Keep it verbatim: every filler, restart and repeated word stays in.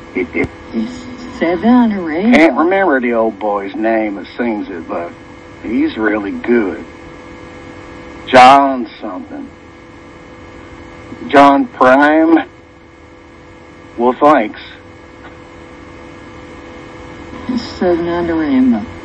You said that on the radio. Can't remember the old boy's name that sings it, but he's really good. John something. John Prime. Well, thanks. You said it on the rainbow.